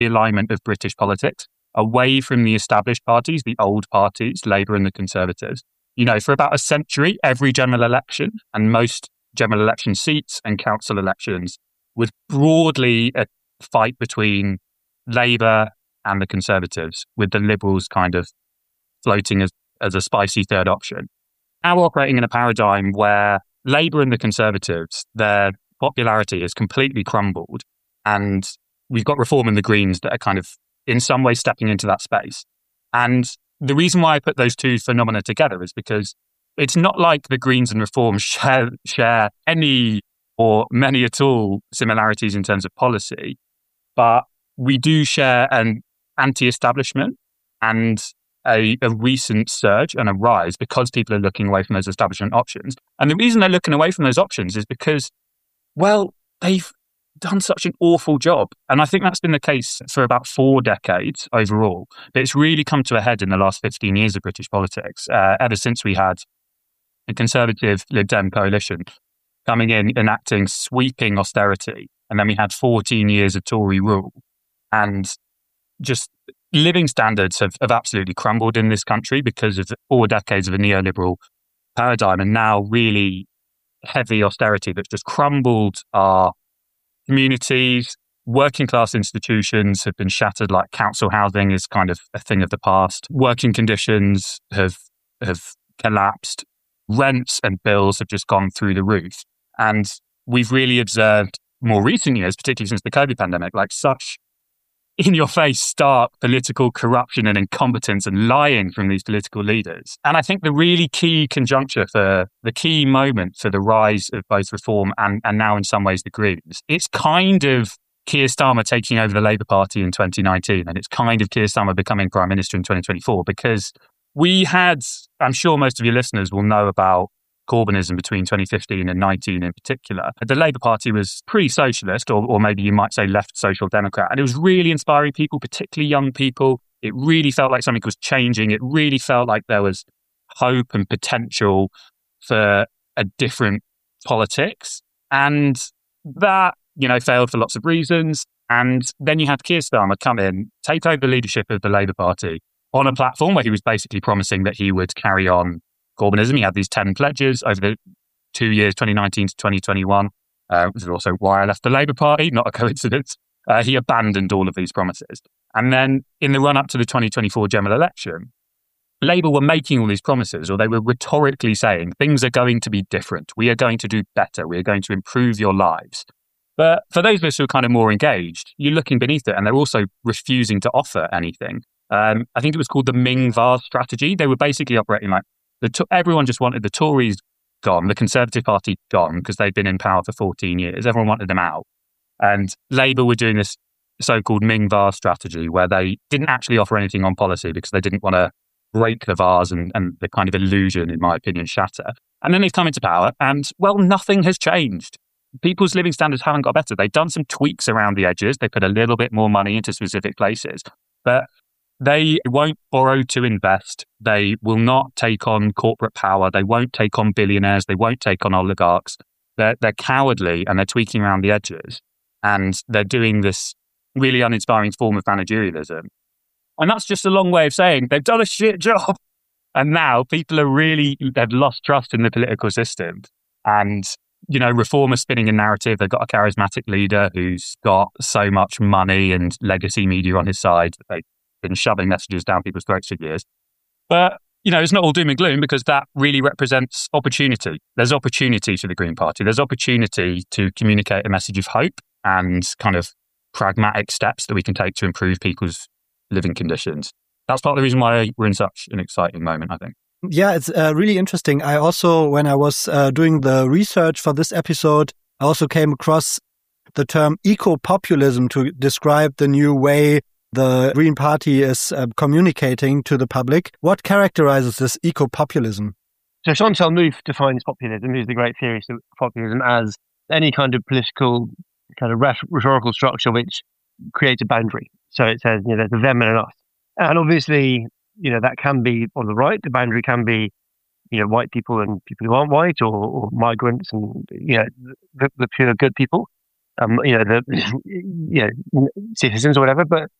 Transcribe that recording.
the alignment of British politics away from the established parties, the old parties, Labour and the Conservatives. For about a century, every general election and most general election seats and council elections was broadly a fight between Labour and the Conservatives, with the Liberals kind of floating as a spicy third option. Now we're operating in a paradigm where Labour and the Conservatives, their popularity has completely crumbled, and we've got Reform and the Greens that are kind of in some way stepping into that space. And the reason why I put those two phenomena together is because it's not like the Greens and Reform share any or many at all similarities in terms of policy, but we do share an anti-establishment and a recent surge and a rise because people are looking away from those establishment options. And the reason they're looking away from those options is because, well, they've done such an awful job. And I think that's been the case for about 4 decades overall. But it's really come to a head in the last 15 years of British politics, ever since we had a Conservative Lib Dem coalition coming in, enacting sweeping austerity. And then we had 14 years of Tory rule. And just living standards have absolutely crumbled in this country because of 4 decades of a neoliberal paradigm, and now really heavy austerity that's just crumbled our communities. Working class institutions have been shattered, like council housing is kind of a thing of the past. Working conditions have collapsed. Rents and bills have just gone through the roof. And we've really observed more recent years, particularly since the COVID pandemic, like such in-your-face, stark political corruption and incompetence and lying from these political leaders. And I think the really key conjuncture for the key moment for the rise of both Reform and now in some ways the Greens, it's kind of Keir Starmer taking over the Labour Party in 2019, and it's kind of Keir Starmer becoming Prime Minister in 2024, because we had, I'm sure most of your listeners will know about Corbynism between 2015 and 19 in particular. The Labour Party was pretty socialist, or maybe you might say left social democrat, and it was really inspiring people, particularly young people. It really felt like something was changing. It really felt like there was hope and potential for a different politics. And that, failed for lots of reasons. And then you had Keir Starmer come in, take over the leadership of the Labour Party on a platform where he was basically promising that he would carry on Corbynism. He had these 10 pledges over the 2 years, 2019 to 2021. This is also why I left the Labour Party, not a coincidence. He abandoned all of these promises. And then in the run-up to the 2024 general election, Labour were making all these promises, or they were rhetorically saying, things are going to be different. We are going to do better. We are going to improve your lives. But for those of us who are kind of more engaged, you're looking beneath it, and they're also refusing to offer anything. I think it was called the Ming Vase strategy. They were basically operating like everyone just wanted the Tories gone, the Conservative Party gone, because they'd been in power for 14 years. Everyone wanted them out. And Labour were doing this so-called Ming Vase strategy, where they didn't actually offer anything on policy because they didn't want to break the vase and the kind of illusion, in my opinion, shatter. And then they've come into power and, well, nothing has changed. People's living standards haven't got better. They've done some tweaks around the edges. They put a little bit more money into specific places. But they won't borrow to invest. They will not take on corporate power. They won't take on billionaires. They won't take on oligarchs. They're cowardly, and they're tweaking around the edges. And they're doing this really uninspiring form of managerialism. And that's just a long way of saying they've done a shit job. And now people they've lost trust in the political system. And, Reform is spinning a narrative. They've got a charismatic leader who's got so much money and legacy media on his side that they've been shoving messages down people's throats for years. But, it's not all doom and gloom, because that really represents opportunity. There's opportunity for the Green Party. There's opportunity to communicate a message of hope and kind of pragmatic steps that we can take to improve people's living conditions. That's part of the reason why we're in such an exciting moment, I think. Yeah, it's really interesting. I also, when I was doing the research for this episode, I also came across the term eco-populism to describe the new way the Green Party is communicating to the public. What characterizes this eco-populism? So Chantal Mouffe defines populism, who's the great theorist of populism, as any kind of political, kind of rhetorical structure which creates a boundary. So it says, there's a them and an us. And obviously, that can be on the right. The boundary can be, white people and people who aren't white, or migrants and, the pure good people. the citizens or whatever. But